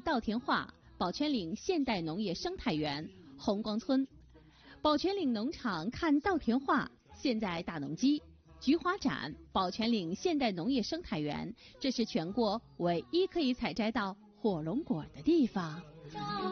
稻田画、宝泉岭现代农业生态园、红光村。宝泉岭农场看稻田画、现代大农机、菊花展、宝泉岭现代农业生态园，这是全国唯一可以采摘到火龙果的地方。